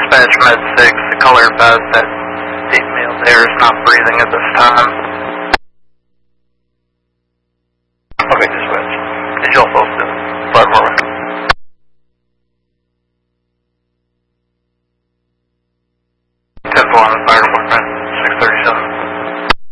Dispatch Med 6, the color advised that the male there is not breathing at this time. Okay, Dispatch. Did y'all both do blood work? 10-1, fire department.